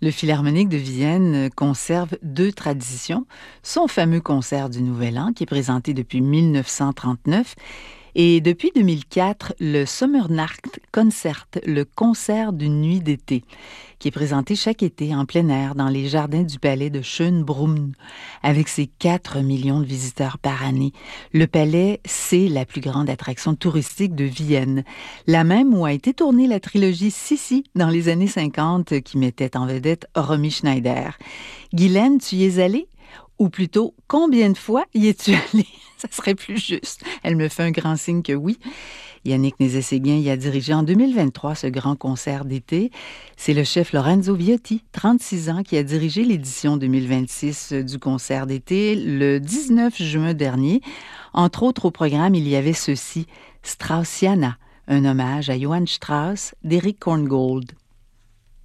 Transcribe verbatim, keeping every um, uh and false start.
Le Philharmonique de Vienne conserve deux traditions. Son fameux concert du Nouvel An, qui est présenté depuis mille neuf cent trente-neuf, et depuis deux mille quatre, le Sommernachtkonzert, le concert d'une nuit d'été, qui est présenté chaque été en plein air dans les jardins du palais de Schönbrunn, avec ses quatre millions de visiteurs par année. Le palais, c'est la plus grande attraction touristique de Vienne, la même où a été tournée la trilogie Sissi dans les années cinquante, qui mettait en vedette Romy Schneider. Guylaine, tu y es allée? Ou plutôt, combien de fois y es-tu allée? Ça serait plus juste. Elle me fait un grand signe que oui. Yannick Nézet-Séguin y a dirigé en deux mille vingt-trois ce grand concert d'été. C'est le chef Lorenzo Viotti, trente-six ans, qui a dirigé l'édition deux mille vingt-six du concert d'été le dix-neuf juin dernier. Entre autres, au programme, il y avait ceci, Straussiana, un hommage à Johann Strauss d'Eric Korngold.